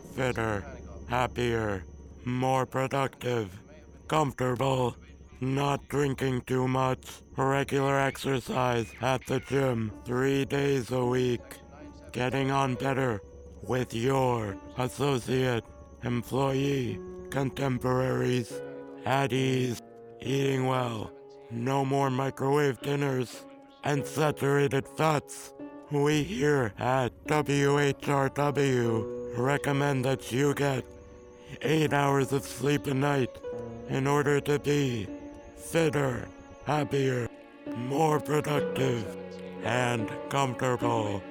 fitter, happier, more productive, comfortable, not drinking too much, regular exercise at the gym 3 days a week, getting on better with your associate, employee, contemporaries, at ease, eating well, no more microwave dinners, and saturated fats. We here at WHRW recommend that you get 8 hours of sleep a night in order to be fitter, happier, more productive, and comfortable.